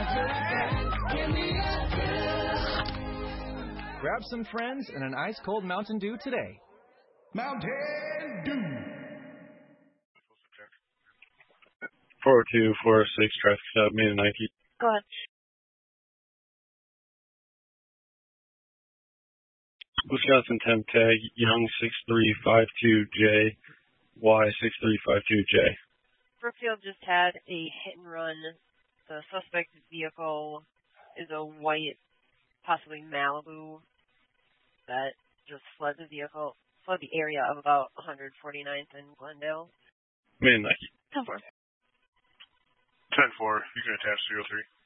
Grab some friends and an ice-cold Mountain Dew today. Mountain Dew. 402, 406, traffic stop, main and Nike. Go ahead. Wisconsin temp tag, Young 6352J, Y6352J. Brookfield just had a hit and run. The suspect vehicle is a white, possibly Malibu, that just fled the area of about 149th and Glendale. Main and Nike. 10-4. 10-4, you can attach 03.